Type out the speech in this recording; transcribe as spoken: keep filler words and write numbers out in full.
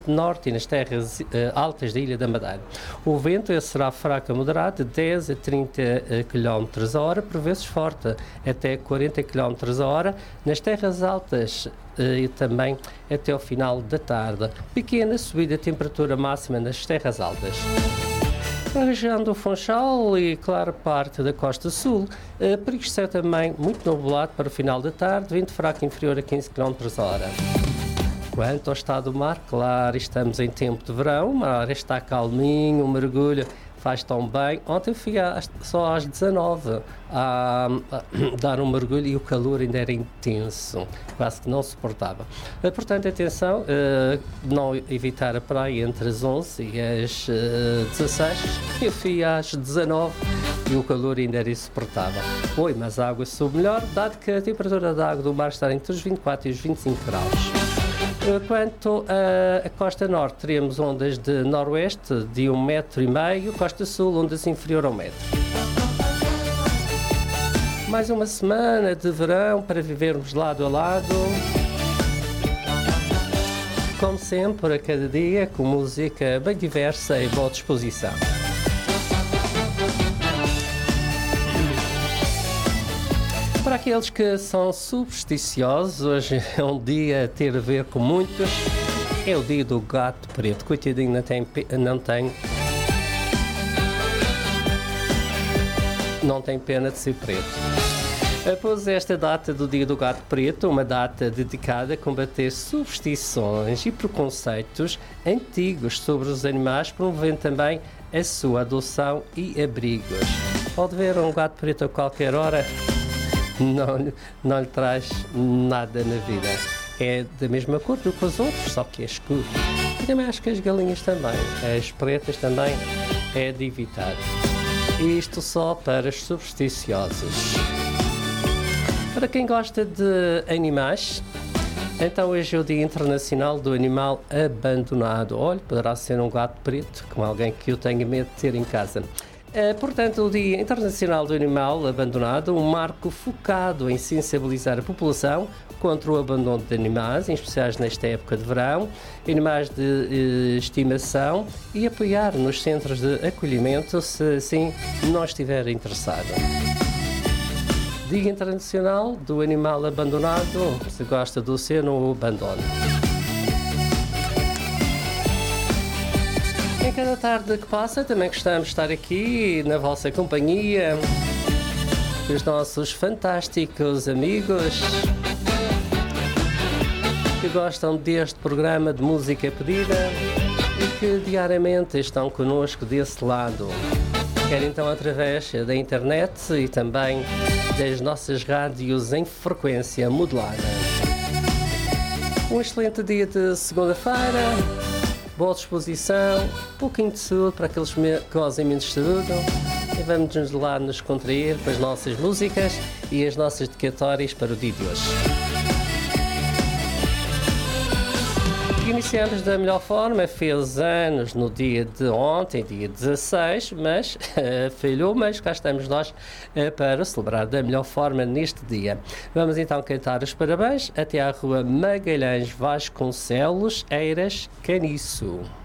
norte e nas terras uh, altas da Ilha da Madeira. O vento será fraco a moderado de dez a trinta quilómetros a hora, por vezes forte, até quarenta quilómetros a hora, nas terras altas uh, e também até ao final da tarde. Pequena subida de temperatura máxima nas terras altas. A região do Funchal e, claro, parte da costa sul, uh, perigo ser também muito nublado para o final da tarde, vento fraco inferior a quinze quilómetros a hora. Quanto ao estado do mar, claro, estamos em tempo de verão, o mar está calminho, o mergulho faz tão bem. Ontem fui às, só às dezanove a, a dar um mergulho e o calor ainda era intenso, quase que não suportava. Uh, portanto, atenção, uh, não evitar a praia entre as onze e as uh, dezasseis. Eu fui às dezanove e o calor ainda era insuportável. Oi, mas a água soube melhor, dado que a temperatura da água do mar está entre os vinte e quatro e os vinte e cinco graus. Quanto à costa norte, teremos ondas de noroeste de um metro e meio, costa sul, ondas inferior ao metro. Mais uma semana de verão para vivermos lado a lado. Como sempre, a cada dia, com música bem diversa e boa disposição. Para aqueles que são supersticiosos, hoje é um dia a ter a ver com muitos. É o dia do gato preto. Coitadinho, não tem, não tem, não tem pena de ser preto. Após esta data do dia do gato preto, uma data dedicada a combater superstições e preconceitos antigos sobre os animais, promovendo também a sua adoção e abrigos. Pode ver um gato preto a qualquer hora. Não, não lhe traz nada na vida. É da mesma cor do que os outros, só que é escuro. E também acho que as galinhas também, as pretas também, é de evitar. Isto só para os supersticiosos. Para quem gosta de animais, então hoje é o Dia Internacional do Animal Abandonado. Olha, poderá ser um gato preto, com alguém que eu tenha medo de ter em casa. É, portanto, o Dia Internacional do Animal Abandonado, um marco focado em sensibilizar a população contra o abandono de animais, em especial nesta época de verão, animais de eh, estimação, e apoiar nos centros de acolhimento, se assim não estiver interessado. Dia Internacional do Animal Abandonado, se gosta do seu, não o abandone. Em cada tarde que passa, também gostamos de estar aqui na vossa companhia, os nossos fantásticos amigos que gostam deste programa de música pedida e que diariamente estão connosco desse lado, quer então através da internet e também das nossas rádios em frequência modulada. Um excelente dia de segunda-feira. Boa disposição, um pouquinho de saúde para aqueles que gozem menos de saúde, e vamos nos lá nos contrair com as nossas músicas e as nossas dedicatórias para o dia de hoje. Iniciamos da melhor forma, fez anos no dia de ontem, dia dezasseis, mas uh, falhou, mas cá estamos nós uh, para celebrar da melhor forma neste dia. Vamos então cantar os parabéns até à rua Magalhães Vasconcelos, Eiras, Caniço.